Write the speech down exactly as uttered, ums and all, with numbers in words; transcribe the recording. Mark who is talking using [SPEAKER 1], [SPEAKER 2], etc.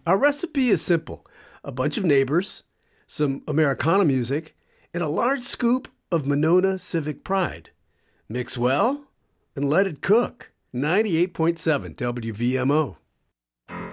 [SPEAKER 1] Our recipe is simple: a bunch of neighbors, some Americana music, and a large scoop of Monona Civic Pride. Mix well and let it cook. ninety-eight point seven W V M O.